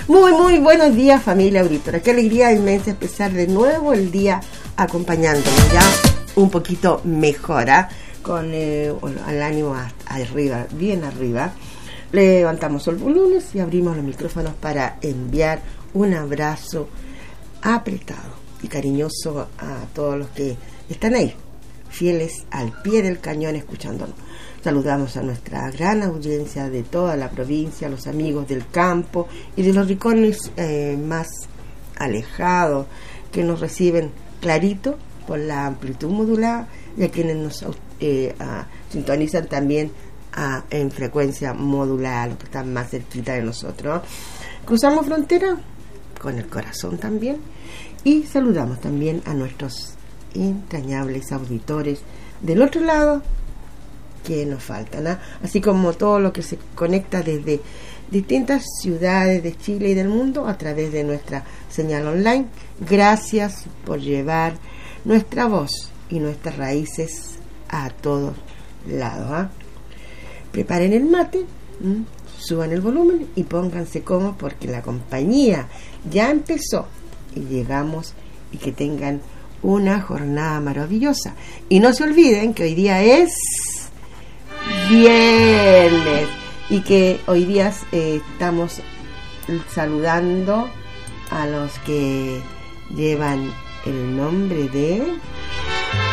Muy buenos días, familia auditora. Qué alegría inmensa empezar de nuevo el día acompañándonos ya un poquito mejor, con el ánimo arriba, bien arriba. Levantamos los volúmenes y abrimos los micrófonos para enviar un abrazo apretado y cariñoso a todos los que están ahí, fieles al pie del cañón escuchándonos. Saludamos a nuestra gran audiencia de toda la provincia, a los amigos del campo y de los rincones más alejados que nos reciben clarito por la amplitud modulada y a quienes nos sintonizan también en frecuencia modulada, los que están más cerquita de nosotros. Cruzamos frontera con el corazón también y saludamos también a nuestros entrañables auditores del otro lado que nos faltan, así como todo lo que se conecta desde distintas ciudades de Chile y del mundo a través de nuestra señal online. Gracias por llevar nuestra voz y nuestras raíces a todos lados. Preparen el mate, suban el volumen y pónganse cómodos porque la compañía ya empezó y llegamos, y que tengan una jornada maravillosa. Y no se olviden que hoy día es viernes y que hoy día estamos saludando a los que llevan el nombre de